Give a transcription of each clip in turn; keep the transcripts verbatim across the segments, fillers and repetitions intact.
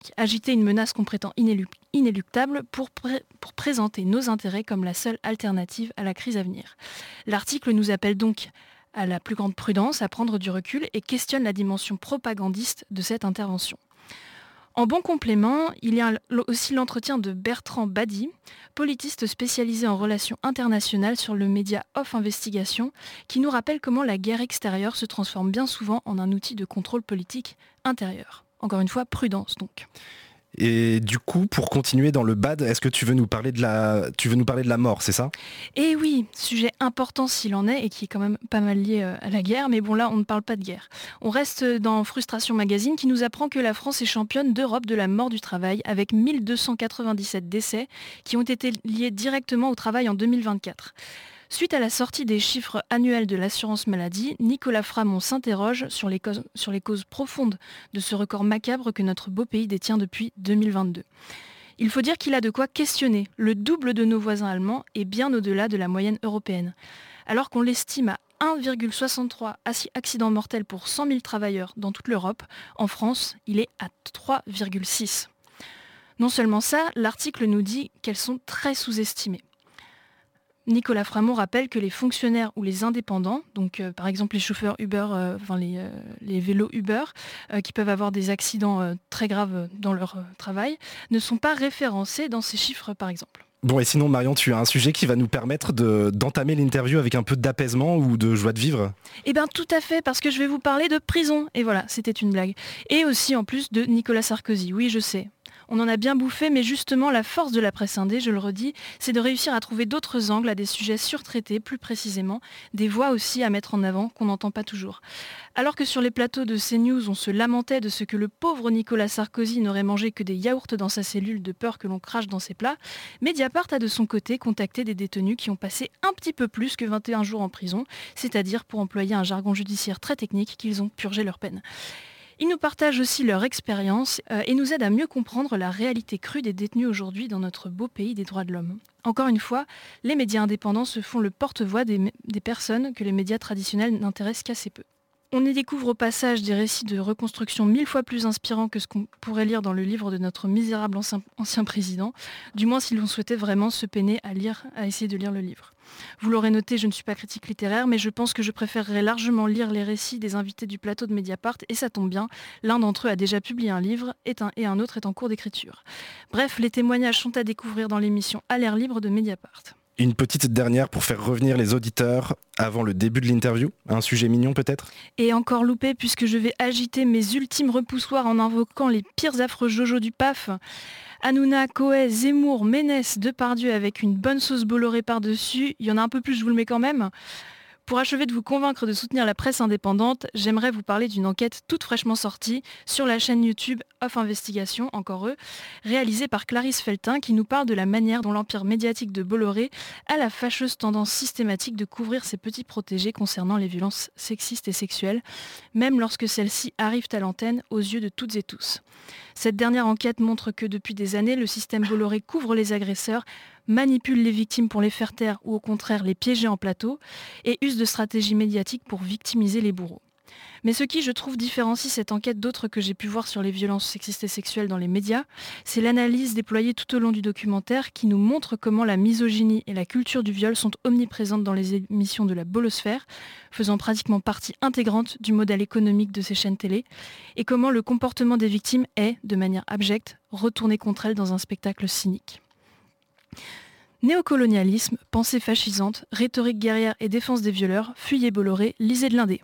agiter une menace qu'on prétend inélu- inéluctable pour, pré- pour présenter nos intérêts comme la seule alternative à la crise à venir. L'article nous appelle donc à la plus grande prudence, à prendre du recul et questionne la dimension propagandiste de cette intervention. En bon complément, il y a aussi l'entretien de Bertrand Badi, politiste spécialisé en relations internationales sur le média Off Investigation, qui nous rappelle comment la guerre extérieure se transforme bien souvent en un outil de contrôle politique intérieur. Encore une fois, prudence donc. Et du coup, pour continuer dans le bad, est-ce que tu veux nous parler de la, tu veux nous parler de la mort, c'est ça ? Et oui, sujet important s'il en est et qui est quand même pas mal lié à la guerre, mais bon là on ne parle pas de guerre. On reste dans Frustration Magazine qui nous apprend que la France est championne d'Europe de la mort du travail avec mille deux cent quatre-vingt-dix-sept décès qui ont été liés directement au travail en deux mille vingt-quatre. Suite à la sortie des chiffres annuels de l'assurance maladie, Nicolas Framont s'interroge sur les, causes, sur les causes profondes de ce record macabre que notre beau pays détient depuis deux mille vingt-deux. Il faut dire qu'il a de quoi questionner le double de nos voisins allemands et bien au-delà de la moyenne européenne. Alors qu'on l'estime à un virgule soixante-trois accidents mortels pour cent mille travailleurs dans toute l'Europe, en France, il est à trois virgule six. Non seulement ça, l'article nous dit qu'elles sont très sous-estimées. Nicolas Framont rappelle que les fonctionnaires ou les indépendants, donc euh, par exemple les chauffeurs Uber, euh, enfin les, euh, les vélos Uber, euh, qui peuvent avoir des accidents euh, très graves dans leur euh, travail, ne sont pas référencés dans ces chiffres par exemple. Bon, et sinon Marion, tu as un sujet qui va nous permettre de, d'entamer l'interview avec un peu d'apaisement ou de joie de vivre ? Eh bien tout à fait, parce que je vais vous parler de prison. Et voilà, c'était une blague. Et aussi en plus de Nicolas Sarkozy, oui je sais. On en a bien bouffé, mais justement, la force de la presse indé, je le redis, c'est de réussir à trouver d'autres angles à des sujets surtraités, plus précisément, des voix aussi à mettre en avant qu'on n'entend pas toujours. Alors que sur les plateaux de CNews, on se lamentait de ce que le pauvre Nicolas Sarkozy n'aurait mangé que des yaourts dans sa cellule de peur que l'on crache dans ses plats, Mediapart a de son côté contacté des détenus qui ont passé un petit peu plus que vingt et un jours en prison, c'est-à-dire, pour employer un jargon judiciaire très technique, qu'ils ont purgé leur peine. Ils nous partagent aussi leur expérience euh, et nous aident à mieux comprendre la réalité crue des détenus aujourd'hui dans notre beau pays des droits de l'homme. Encore une fois, les médias indépendants se font le porte-voix des, des personnes que les médias traditionnels n'intéressent qu'assez peu. On y découvre au passage des récits de reconstruction mille fois plus inspirants que ce qu'on pourrait lire dans le livre de notre misérable ancien, ancien président, du moins si l'on souhaitait vraiment se peiner à lire, à essayer de lire le livre. Vous l'aurez noté, je ne suis pas critique littéraire, mais je pense que je préférerais largement lire les récits des invités du plateau de Mediapart, et ça tombe bien, l'un d'entre eux a déjà publié un livre et un, et un autre est en cours d'écriture. Bref, les témoignages sont à découvrir dans l'émission À l'air libre de Mediapart. Une petite dernière pour faire revenir les auditeurs avant le début de l'interview. Un sujet mignon peut-être ? Et encore loupé puisque je vais agiter mes ultimes repoussoirs en invoquant les pires affreux Jojo du P A F. Hanouna, Coé, Zemmour, Ménès, Depardieu avec une bonne sauce Bolloré par-dessus. Il y en a un peu plus, je vous le mets quand même. Pour achever de vous convaincre de soutenir la presse indépendante, j'aimerais vous parler d'une enquête toute fraîchement sortie sur la chaîne YouTube Off Investigation, encore eux, réalisée par Clarisse Feltin, qui nous parle de la manière dont l'empire médiatique de Bolloré a la fâcheuse tendance systématique de couvrir ses petits protégés concernant les violences sexistes et sexuelles, même lorsque celles-ci arrivent à l'antenne aux yeux de toutes et tous. Cette dernière enquête montre que depuis des années, le système Bolloré couvre les agresseurs, manipule les victimes pour les faire taire ou au contraire les piéger en plateau et use de stratégies médiatiques pour victimiser les bourreaux. Mais ce qui, je trouve, différencie cette enquête d'autres que j'ai pu voir sur les violences sexistes et sexuelles dans les médias, c'est l'analyse déployée tout au long du documentaire qui nous montre comment la misogynie et la culture du viol sont omniprésentes dans les émissions de la bolosphère, faisant pratiquement partie intégrante du modèle économique de ces chaînes télé, et comment le comportement des victimes est, de manière abjecte, retourné contre elles dans un spectacle cynique. Néocolonialisme, pensée fascisante, rhétorique guerrière et défense des violeurs, fuyez Bolloré, lisez de l'Indé.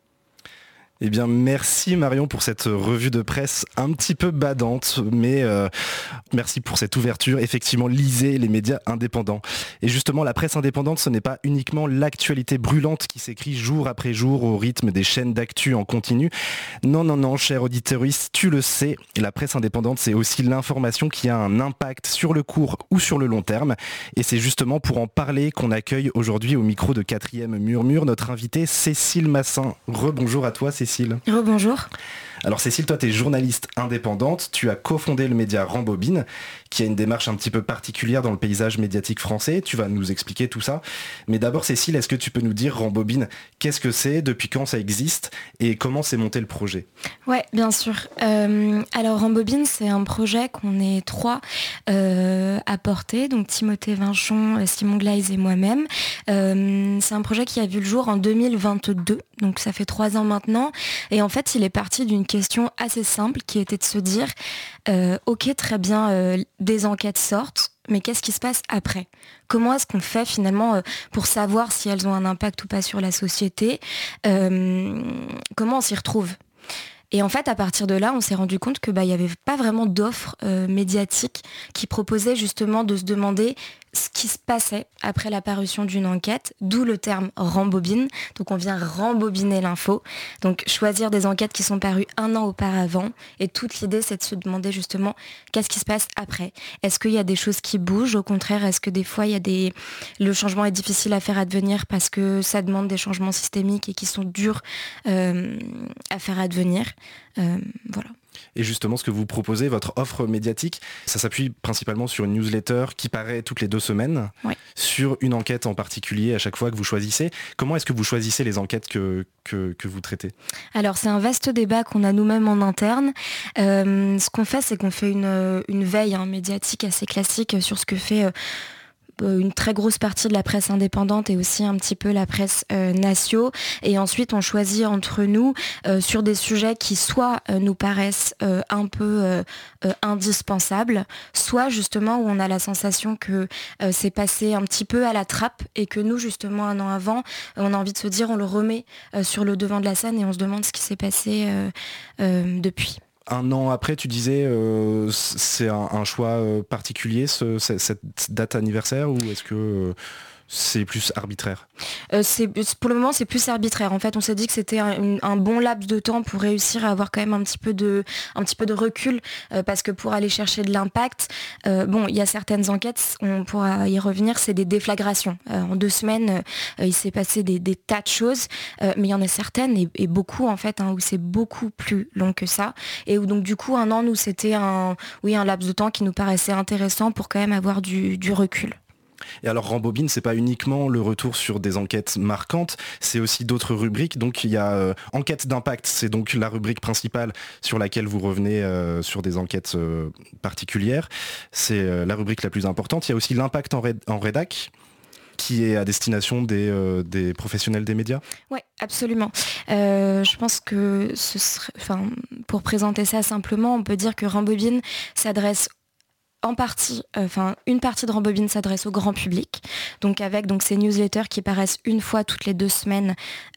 Eh bien, merci Marion pour cette revue de presse un petit peu badante, mais euh, merci pour cette ouverture. Effectivement, lisez les médias indépendants. Et justement, la presse indépendante, ce n'est pas uniquement l'actualité brûlante qui s'écrit jour après jour au rythme des chaînes d'actu en continu. Non, non, non, cher auditoriste, tu le sais, la presse indépendante, c'est aussi l'information qui a un impact sur le court ou sur le long terme. Et c'est justement pour en parler qu'on accueille aujourd'hui au micro de Quatrième Murmure notre invitée Cécile Massin. Rebonjour à toi, Cécile. Rebonjour. Alors Cécile, toi tu es journaliste indépendante, tu as cofondé le média Rambobine, qui a une démarche un petit peu particulière dans le paysage médiatique français. Tu vas nous expliquer tout ça. Mais d'abord Cécile, est-ce que tu peux nous dire Rambobine, qu'est-ce que c'est, depuis quand ça existe et comment s'est monté le projet ? Ouais, bien sûr. Euh, alors Rambobine, c'est un projet qu'on est trois euh, à porter, donc Timothée Vinchon, Simon Glaise et moi-même. Euh, c'est un projet qui a vu le jour en deux mille vingt-deux, donc ça fait trois ans maintenant. Et en fait, il est parti d'une question assez simple qui était de se dire euh, ok, très bien, euh, des enquêtes sortent, mais qu'est-ce qui se passe après ? Comment est-ce qu'on fait finalement euh, pour savoir si elles ont un impact ou pas sur la société ? euh, Comment on s'y retrouve ? Et en fait, à partir de là, on s'est rendu compte que bah, il n'y avait pas vraiment d'offres euh, médiatiques qui proposaient justement de se demander ce qui se passait après la parution d'une enquête, d'où le terme rembobine. Donc on vient rembobiner l'info, donc choisir des enquêtes qui sont parues un an auparavant. Et toute l'idée, c'est de se demander justement qu'est-ce qui se passe après. Est-ce qu'il y a des choses qui bougent ? Au contraire, est-ce que des fois, il y a des... le changement est difficile à faire advenir parce que ça demande des changements systémiques et qui sont durs euh, à faire advenir. Euh, voilà. Et justement, ce que vous proposez, votre offre médiatique, ça s'appuie principalement sur une newsletter qui paraît toutes les deux semaines, oui. sur une enquête en particulier à chaque fois que vous choisissez. Comment est-ce que vous choisissez les enquêtes que, que, que vous traitez ? Alors, c'est un vaste débat qu'on a nous-mêmes en interne. Euh, ce qu'on fait, c'est qu'on fait une, une veille hein, médiatique assez classique sur ce que fait... Euh, une très grosse partie de la presse indépendante et aussi un petit peu la presse euh, nation. Et ensuite, on choisit entre nous euh, sur des sujets qui soit euh, nous paraissent euh, un peu euh, euh, indispensables, soit justement où on a la sensation que euh, c'est passé un petit peu à la trappe et que nous, justement, un an avant, euh, on a envie de se dire, on le remet euh, sur le devant de la scène et on se demande ce qui s'est passé euh, euh, depuis. Un an après, tu disais, euh, c'est un, un choix euh, particulier, ce, cette date anniversaire, ou est-ce que euh, c'est plus arbitraire ? euh, c'est, Pour le moment, c'est plus arbitraire. En fait, on s'est dit que c'était un, un bon laps de temps pour réussir à avoir quand même un petit peu de, un petit peu de recul, euh, parce que pour aller chercher de l'impact, euh, bon, il y a certaines enquêtes, on pourra y revenir, c'est des déflagrations. Euh, en deux semaines, euh, il s'est passé des, des tas de choses, euh, mais il y en a certaines, et, et beaucoup en fait, hein, où c'est beaucoup plus long que ça, et où donc du coup, un an, nous, c'était un, oui, un laps de temps qui nous paraissait intéressant pour quand même avoir du, du recul. Et alors Rambobine, c'est pas uniquement le retour sur des enquêtes marquantes, c'est aussi d'autres rubriques. Donc il y a euh, enquête d'impact, c'est donc la rubrique principale sur laquelle vous revenez euh, sur des enquêtes euh, particulières. C'est euh, la rubrique la plus importante. Il y a aussi l'impact en, ré- en rédac, qui est à destination des, euh, des professionnels des médias. Oui, absolument. Euh, je pense que ce serait, enfin, pour présenter ça simplement, on peut dire que Rambobine s'adresse en partie, enfin euh, une partie de Rambobine s'adresse au grand public, donc avec donc ces newsletters qui paraissent une fois toutes les deux semaines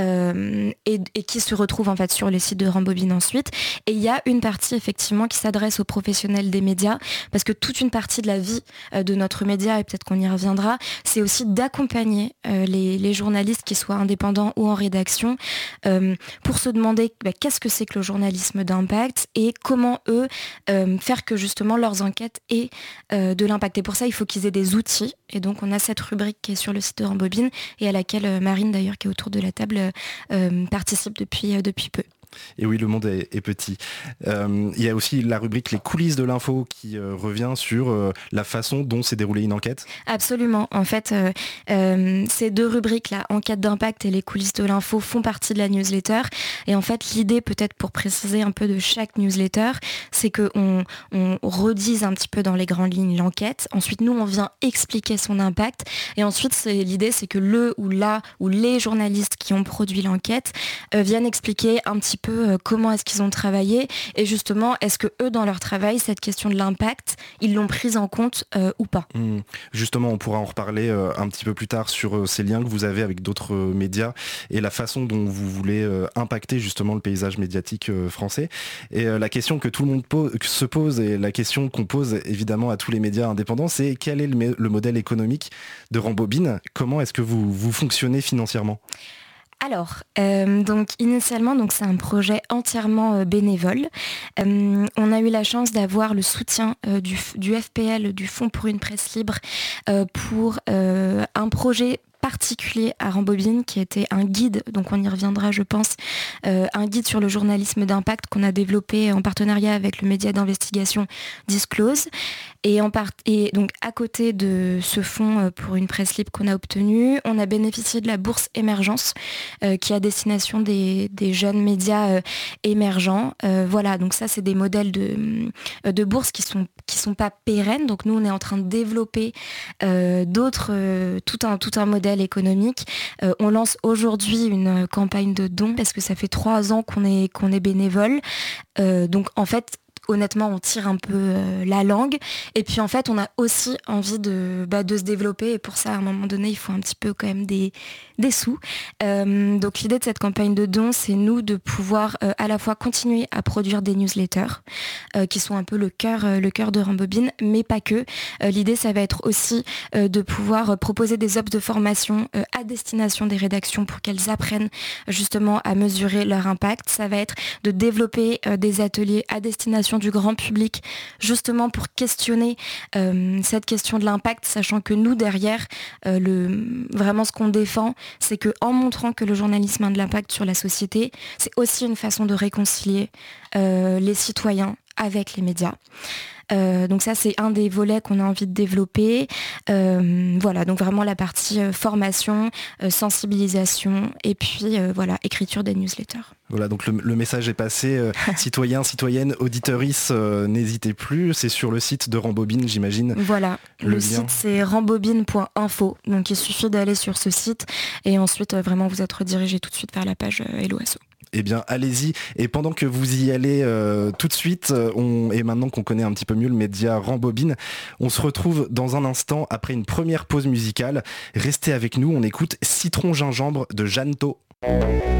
euh, et, et qui se retrouvent en fait sur les sites de Rambobine ensuite. Et il y a une partie effectivement qui s'adresse aux professionnels des médias, parce que toute une partie de la vie euh, de notre média, et peut-être qu'on y reviendra, c'est aussi d'accompagner euh, les, les journalistes, qui soient indépendants ou en rédaction, euh, pour se demander bah, qu'est-ce que c'est que le journalisme d'impact et comment eux euh, faire que justement leurs enquêtes aient Euh, de l'impact. Et pour ça, il faut qu'ils aient des outils. Et donc, on a cette rubrique qui est sur le site de Rambobine et à laquelle euh, Marine, d'ailleurs, qui est autour de la table, euh, participe depuis, euh, depuis peu. Et oui, le monde est, est petit. Euh, il y a aussi la rubrique Les coulisses de l'info qui euh, revient sur euh, la façon dont s'est déroulée une enquête. Absolument. En fait, euh, euh, ces deux rubriques-là, enquête d'impact et les coulisses de l'info, font partie de la newsletter. Et en fait, l'idée, peut-être pour préciser un peu de chaque newsletter, c'est qu'on on redise un petit peu dans les grandes lignes l'enquête. Ensuite, nous, on vient expliquer son impact. Et ensuite, c'est, l'idée, c'est que le ou la ou les journalistes qui ont produit l'enquête euh, viennent expliquer un petit peu euh, comment est-ce qu'ils ont travaillé et justement, est-ce que eux, dans leur travail, cette question de l'impact, ils l'ont prise en compte euh, ou pas. Mmh. Justement, on pourra en reparler euh, un petit peu plus tard sur euh, ces liens que vous avez avec d'autres euh, médias et la façon dont vous voulez euh, impacter justement le paysage médiatique euh, français. Et euh, la question que tout le monde pose, se pose et la question qu'on pose évidemment à tous les médias indépendants, c'est quel est le, le modèle économique de Rambobine ? Comment est-ce que vous, vous fonctionnez financièrement ? Alors, euh, donc initialement, donc c'est un projet entièrement euh, bénévole. Euh, on a eu la chance d'avoir le soutien euh, du, du F P L, du Fonds pour une presse libre, euh, pour euh, un projet particulier à Rambobine qui était un guide, donc on y reviendra je pense, euh, un guide sur le journalisme d'impact qu'on a développé en partenariat avec le média d'investigation Disclose. Et, en part... et donc à côté de ce fonds pour une presse libre qu'on a obtenu, on a bénéficié de la bourse Émergence euh, qui est à destination des, des jeunes médias euh, émergents. Euh, voilà, donc ça c'est des modèles de, de bourse qui sont qui sont pas pérennes. Donc nous on est en train de développer euh, d'autres, euh, tout un tout un modèle économique. Euh, on lance aujourd'hui une campagne de dons parce que ça fait trois ans qu'on est qu'on est bénévole. Euh, donc en fait honnêtement, on tire un peu euh, la langue. Et puis en fait, on a aussi envie de, bah, de se développer. Et pour ça, à un moment donné, il faut un petit peu quand même des, des sous. Euh, donc l'idée de cette campagne de dons, c'est nous de pouvoir euh, à la fois continuer à produire des newsletters euh, qui sont un peu le cœur, euh, le cœur de Rambobine, mais pas que. Euh, l'idée, ça va être aussi euh, de pouvoir euh, proposer des offres de formation euh, à destination des rédactions pour qu'elles apprennent justement à mesurer leur impact. Ça va être de développer euh, des ateliers à destination du grand public, justement pour questionner euh, cette question de l'impact, sachant que nous, derrière, euh, le, vraiment ce qu'on défend, c'est qu'en montrant que le journalisme a de l'impact sur la société, c'est aussi une façon de réconcilier euh, les citoyens avec les médias. Euh, donc ça c'est un des volets qu'on a envie de développer. Euh, voilà, donc vraiment la partie euh, formation, euh, sensibilisation et puis euh, voilà, écriture des newsletters. Voilà, donc le, le message est passé. Euh, citoyens, citoyennes, auditeuristes, euh, n'hésitez plus. C'est sur le site de Rambobine, j'imagine. Voilà, le, le site c'est rambobine point info. Donc il suffit d'aller sur ce site et ensuite euh, vraiment vous êtes redirigé tout de suite vers la page euh, Hello Asso. Eh bien, allez-y. Et pendant que vous y allez euh, tout de suite, on, et maintenant qu'on connaît un petit peu mieux le média Rambobine, on se retrouve dans un instant après une première pause musicale. Restez avec nous, on écoute Citron Gingembre de Jeannetot.